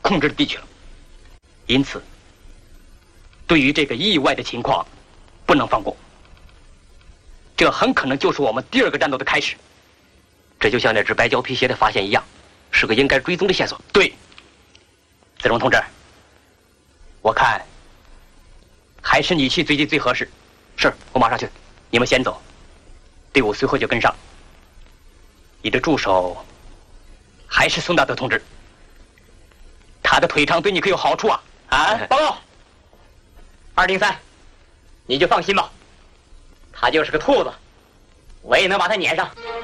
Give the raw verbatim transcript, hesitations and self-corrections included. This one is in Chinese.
控制的地区了。因此，对于这个意外的情况，不能放过。这很可能就是我们第二个战斗的开始。 这就像那只白胶皮鞋的发现一样，是个应该追踪的线索。 对，子荣同志，我看还是你去追击最合适。 是，我马上去。 你们先走，队伍随后就跟上。你的助手还是宋大德同志，他的腿长对你可有好处啊！啊，报告，二零三，你就放心吧，他就是个兔子，我也能把他撵上。